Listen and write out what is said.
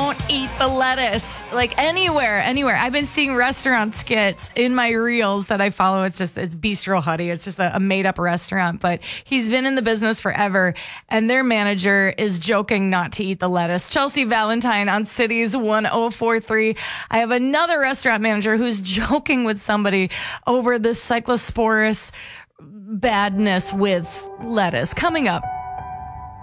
don't eat the lettuce. Like anywhere. I've been seeing restaurant skits in my reels that I follow. It's Bistro Huddy. It's just a made up restaurant, but he's been in the business forever. And their manager is joking not to eat the lettuce. Chelsea Valentine on Cities 1043. I have another restaurant manager who's joking with somebody over the Cyclosporus badness with lettuce. Coming up.